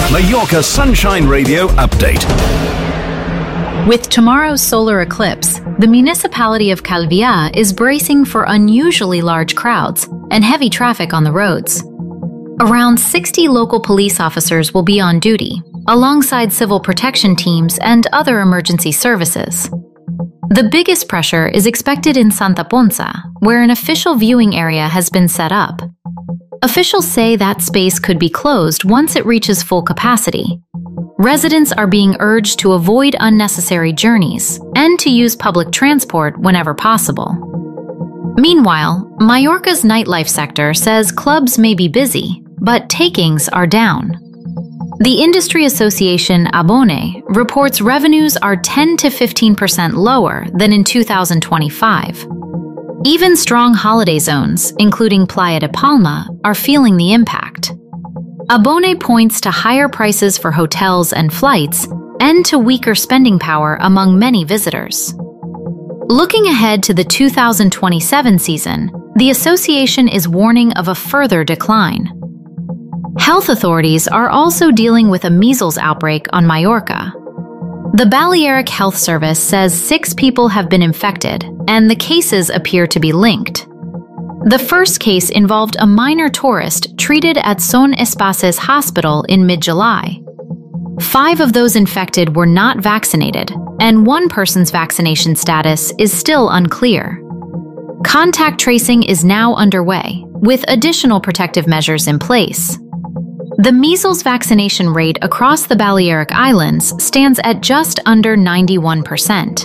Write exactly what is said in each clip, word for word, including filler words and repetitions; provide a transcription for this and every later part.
Mallorca Sunshine Radio update. With tomorrow's solar eclipse, the municipality of Calvià is bracing for unusually large crowds and heavy traffic on the roads. Around sixty local police officers will be on duty, alongside civil protection teams and other emergency services. The biggest pressure is expected in Santa Ponsa, where an official viewing area has been set up. Officials say that space could be closed once it reaches full capacity. Residents are being urged to avoid unnecessary journeys and to use public transport whenever possible. Meanwhile, Mallorca's nightlife sector says clubs may be busy, but takings are down. The industry association Abone reports revenues are ten to fifteen percent lower than in two thousand twenty-five. Even strong holiday zones, including Playa de Palma, are feeling the impact. Abone points to higher prices for hotels and flights and to weaker spending power among many visitors. Looking ahead to the two thousand twenty-seven season, the association is warning of a further decline. Health authorities are also dealing with a measles outbreak on Mallorca. The Balearic Health Service says six people have been infected, and the cases appear to be linked. The first case involved a minor tourist treated at Son Espaces Hospital in mid-July. Five of those infected were not vaccinated, and one person's vaccination status is still unclear. Contact tracing is now underway, with additional protective measures in place. The measles vaccination rate across the Balearic Islands stands at just under ninety-one percent.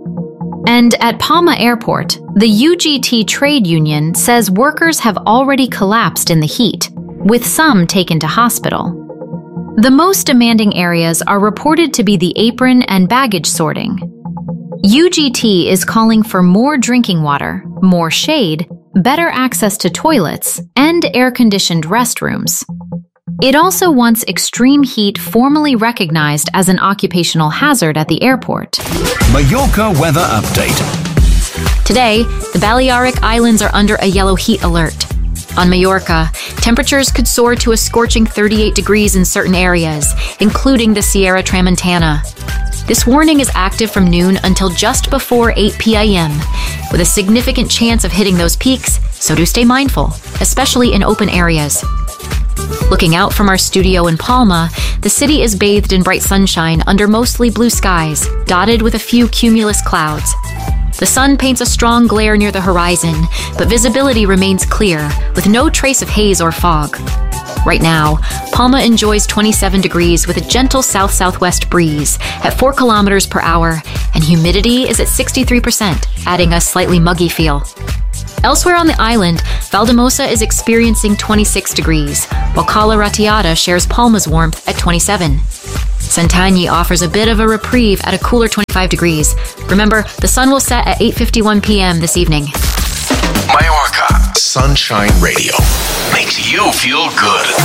And at Palma Airport, the U G T trade union says workers have already collapsed in the heat, with some taken to hospital. The most demanding areas are reported to be the apron and baggage sorting. U G T is calling for more drinking water, more shade, better access to toilets, and air-conditioned restrooms. It also wants extreme heat formally recognized as an occupational hazard at the airport. Mallorca weather update. Today, the Balearic Islands are under a yellow heat alert. On Mallorca, temperatures could soar to a scorching thirty-eight degrees in certain areas, including the Sierra Tramontana. This warning is active from noon until just before eight p m, with a significant chance of hitting those peaks, so do stay mindful, especially in open areas. Looking out from our studio in Palma, the city is bathed in bright sunshine under mostly blue skies, dotted with a few cumulus clouds. The sun paints a strong glare near the horizon, but visibility remains clear, with no trace of haze or fog. Right now, Palma enjoys twenty-seven degrees with a gentle south-southwest breeze at four kilometers per hour, and humidity is at sixty-three percent, adding a slightly muggy feel. Elsewhere on the island, Valdemosa is experiencing twenty-six degrees, while Cala Ratiada shares Palma's warmth at twenty-seven. Santagny offers a bit of a reprieve at a cooler twenty-five degrees. Remember, the sun will set at eight fifty-one p m this evening. Mallorca Sunshine Radio makes you feel good.